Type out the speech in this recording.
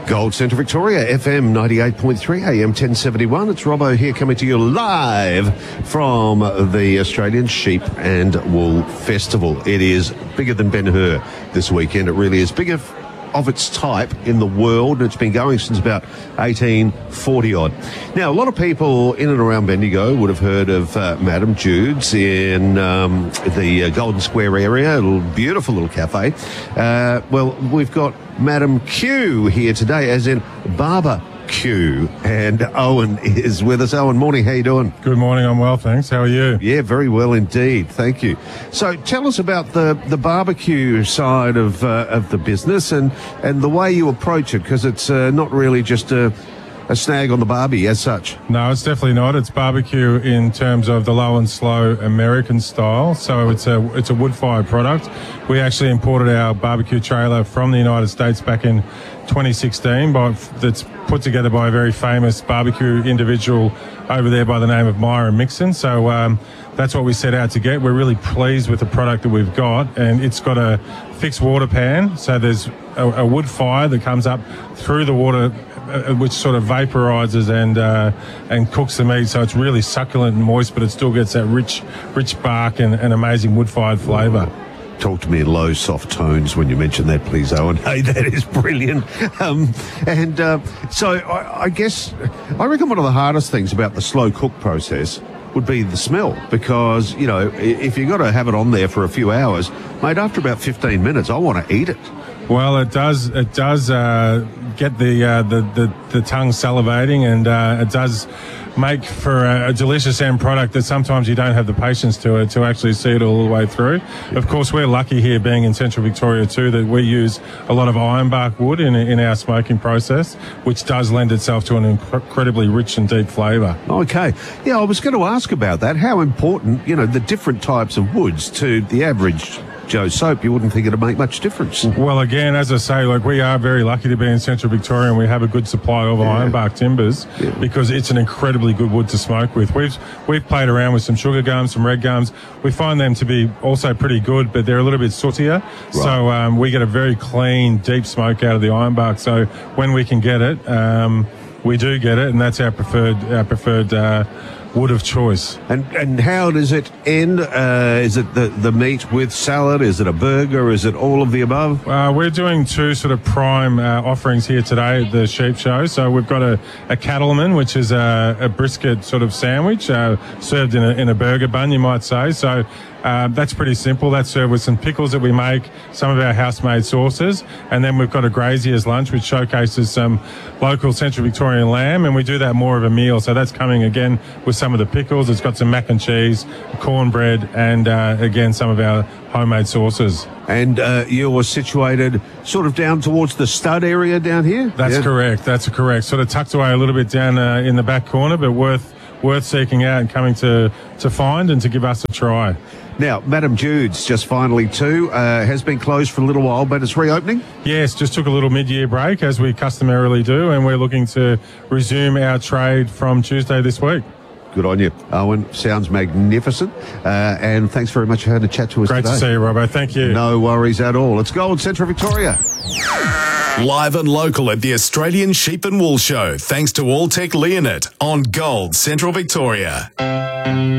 Gold Central Victoria, FM 98.3, AM 1071. It's Robbo here coming to you live from the Australian Sheep and Wool Festival. It is bigger than Ben-Hur this weekend. It really is bigger of its type in the world, and it's been going since about 1840-odd. Now, a lot of people in and around Bendigo would have heard of Madame Jude's in the Golden Square area, a beautiful little cafe. Well, we've got Madame Q here today, as in Barber Q, and Owen is with us. Owen, morning, how you doing? Good morning, I'm well, thanks. How are you? Yeah, very well indeed, thank you. So tell us about the barbecue side of the business and the way you approach it, because it's not really just a snag on the barbie as such. No, it's definitely not. It's barbecue in terms of the low and slow American style. So it's a wood-fired product. We actually imported our barbecue trailer from the United States back in 2016, that's put together by a very famous barbecue individual over there by the name of Myron Mixon. So that's what we set out to get. We're really pleased with the product that we've got, and it's got a fixed water pan. So there's a wood fire that comes up through the water, which sort of vaporizes and cooks the meat. So it's really succulent and moist, but it still gets that rich bark and amazing wood-fired flavour. Talk to me in low, soft tones when you mention that, please, Owen. Hey, that is brilliant. So I guess, I reckon one of the hardest things about the slow cook process would be the smell, because, you know, if you've got to have it on there for a few hours, mate, after about 15 minutes, I want to eat it. Well, it does get the tongue salivating, and it does make for a delicious end product that sometimes you don't have the patience to actually see it all the way through. Of course, we're lucky here, being in Central Victoria too, that we use a lot of ironbark wood in our smoking process, which does lend itself to an incredibly rich and deep flavour. Okay. Yeah, I was going to ask about that. How important, you know, the different types of woods to the average Joe Soap. You wouldn't think it'd make much difference. Well, again, as I say, like, we are very lucky to be in Central Victoria, and we have a good supply of ironbark timbers because it's an incredibly good wood to smoke with. We've played around with some sugar gums, some red gums. We find them to be also pretty good, but they're a little bit sootier. Right. So we get a very clean, deep smoke out of the ironbark. So when we can get it, we do get it, and that's our preferred wood of choice. And how does it end? Is it the meat with salad? Is it a burger? Is it all of the above? We're doing two sort of prime offerings here today at the Sheep Show. So we've got a cattleman, which is a brisket sort of sandwich served in a burger bun, you might say. So that's pretty simple. That's served with some pickles that we make, some of our house-made sauces, and then we've got a grazier's lunch, which showcases some local Central Victorian lamb, and we do that more of a meal. So that's coming again with some of the pickles. It's got some mac and cheese, cornbread, and again, some of our homemade sauces. And you're situated sort of down towards the stud area down here? That's correct. That's correct. Sort of tucked away a little bit down in the back corner, but worth seeking out and coming to find and to give us a try. Now, Madame Jude's just finally has been closed for a little while, but it's reopening? Yes, just took a little mid-year break, as we customarily do, and we're looking to resume our trade from Tuesday this week. Good on you, Owen. Sounds magnificent. And thanks very much for having a chat to us today. Great to see you, Robbo. Thank you. No worries at all. It's Gold Central Victoria. Live and local at the Australian Sheep and Wool Show, thanks to Alltech Leonard on Gold Central Victoria.